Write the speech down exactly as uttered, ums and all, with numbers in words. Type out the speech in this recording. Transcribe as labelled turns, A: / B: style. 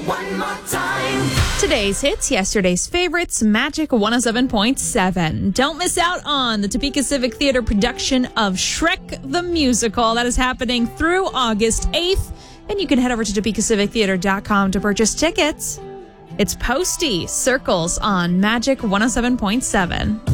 A: One more time.
B: Today's hits, yesterday's favorites, Magic one oh seven point seven. Don't miss out on the Topeka Civic Theater production of Shrek the Musical. That is happening through August eighth. And you can head over to topeka civic theater dot com to purchase tickets. It's Posty Circles on Magic one oh seven point seven.